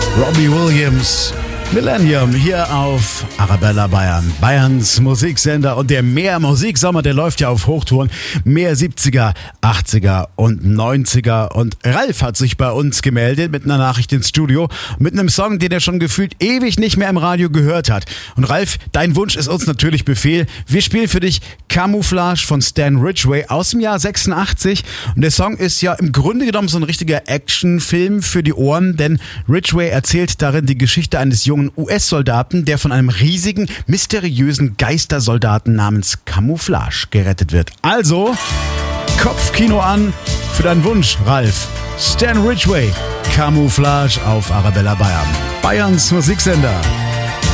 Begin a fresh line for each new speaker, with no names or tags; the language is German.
Robbie Williams, Millennium hier auf Arabella Bayern, Bayerns Musiksender. Und der Mehr-Musiksommer, der läuft ja auf Hochtouren. Mehr 70er, 80er und 90er. Und Ralf hat sich bei uns gemeldet mit einer Nachricht ins Studio, mit einem Song, den er schon gefühlt ewig nicht mehr im Radio gehört hat. Und Ralf, dein Wunsch ist uns natürlich Befehl. Wir spielen für dich Camouflage von Stan Ridgway aus dem Jahr 86. Und der Song ist ja im Grunde genommen so ein richtiger Actionfilm für die Ohren, denn Ridgway erzählt darin die Geschichte eines jungen US-Soldaten, der von einem riesigen, mysteriösen Geistersoldaten namens Camouflage gerettet wird. Also, Kopfkino an für deinen Wunsch, Ralf. Stan Ridgway, Camouflage auf Arabella Bayern, Bayerns Musiksender.